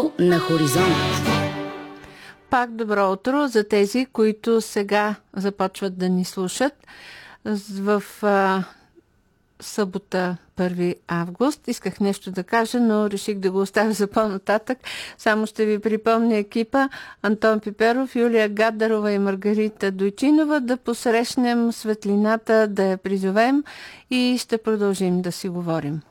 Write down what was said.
Радио на Хоризонт. Пак добро утро за тези, които сега започват да ни слушат в събота 1 август. Исках нещо да кажа, но реших да го оставя за по-нататък. Само ще ви припомня екипа Антон Пиперов, Юлия Гаддарова и Маргарита Дойчинова да посрещнем светлината, да я призовем и ще продължим да си говорим.